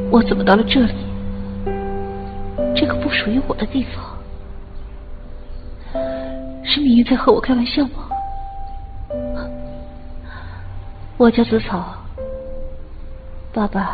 我怎么到了这里？这个不属于我的地方，是命运在和我开玩笑吗？我叫紫草，爸爸